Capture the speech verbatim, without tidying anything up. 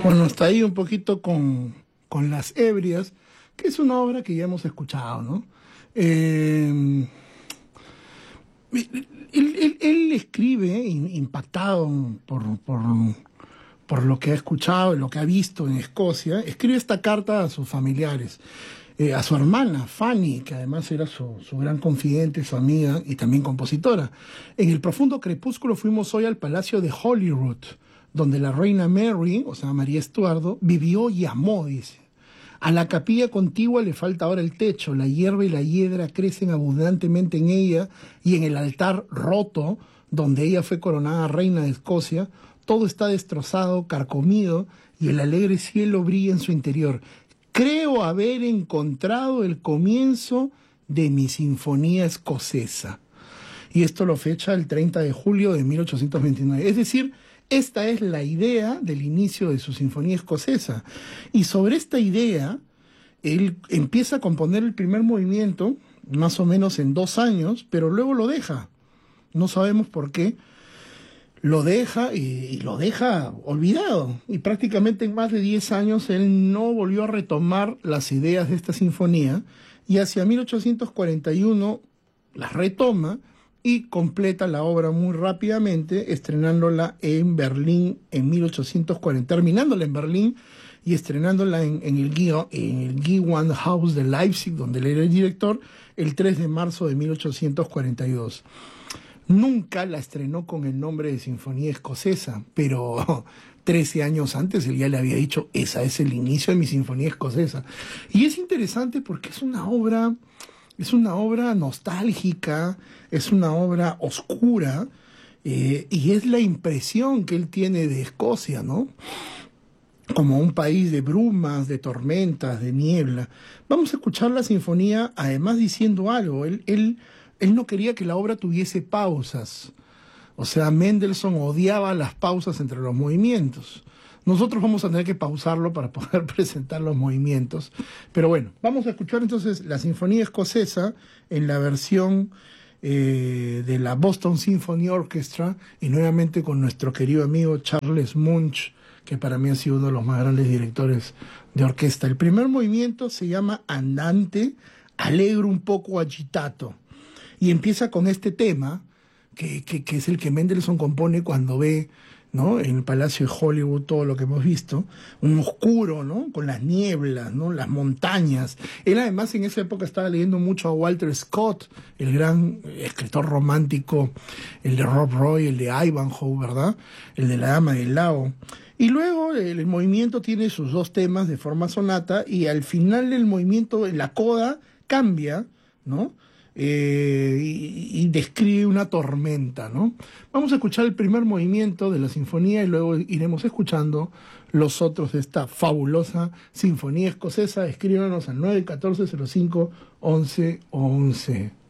Bueno, hasta ahí un poquito con, con Las Ebrias, que es una obra que ya hemos escuchado, ¿no? Eh, él, él- él escribe in- impactado por, por, por lo que ha escuchado y lo que ha visto en Escocia, escribe esta carta a sus familiares, eh, a su hermana Fanny, que además era su, su gran confidente, su amiga y también compositora. En el profundo crepúsculo fuimos hoy al Palacio de Holyrood, donde la reina Mary, o sea, María Estuardo, vivió y amó, dice. A la capilla contigua le falta ahora el techo, la hierba y la hiedra crecen abundantemente en ella y en el altar roto, donde ella fue coronada reina de Escocia, todo está destrozado, carcomido y el alegre cielo brilla en su interior. Creo haber encontrado el comienzo de mi sinfonía escocesa. Y esto lo fecha el treinta de julio de mil ochocientos veintinueve. Es decir, esta es la idea del inicio de su sinfonía escocesa. Y sobre esta idea, él empieza a componer el primer movimiento, más o menos en dos años, pero luego lo deja. No sabemos por qué. Lo deja y, y lo deja olvidado. Y prácticamente en más de diez años él no volvió a retomar las ideas de esta sinfonía y hacia mil ochocientos cuarenta y uno las retoma y completa la obra muy rápidamente, estrenándola en Berlín en mil ochocientos cuarenta, terminándola en Berlín y estrenándola en, en el Gui- en el Gewandhaus de Leipzig, donde él era el director, el tres de marzo de mil ochocientos cuarenta y dos. Nunca la estrenó con el nombre de Sinfonía Escocesa, pero trece años antes él ya le había dicho, esa es el inicio de mi Sinfonía Escocesa. Y es interesante porque es una obra, es una obra nostálgica, es una obra oscura, eh, y es la impresión que él tiene de Escocia, ¿no? Como un país de brumas, de tormentas, de niebla. Vamos a escuchar la sinfonía, además diciendo algo. Él, él, él no quería que la obra tuviese pausas. O sea, Mendelssohn odiaba las pausas entre los movimientos. Nosotros vamos a tener que pausarlo para poder presentar los movimientos. Pero bueno, vamos a escuchar entonces la Sinfonía Escocesa en la versión eh, de la Boston Symphony Orchestra y nuevamente con nuestro querido amigo Charles Munch, que para mí ha sido uno de los más grandes directores de orquesta. El primer movimiento se llama Andante, allegro un poco agitato, y empieza con este tema, que, que, que es el que Mendelssohn compone cuando ve, ¿no?, en el Palacio de Hollywood todo lo que hemos visto, un oscuro, ¿no?, con las nieblas, ¿no?, las montañas. Él además en esa época estaba leyendo mucho a Walter Scott, el gran escritor romántico, el de Rob Roy, el de Ivanhoe, ¿verdad?, el de La Dama del Lago. Y luego el, el movimiento tiene sus dos temas de forma sonata y al final del movimiento la coda cambia, ¿no? Eh, y, y describe una tormenta, ¿no? Vamos a escuchar el primer movimiento de la sinfonía y luego iremos escuchando los otros de esta fabulosa sinfonía escocesa. Escríbanos al nueve uno cuatro cero cinco once once.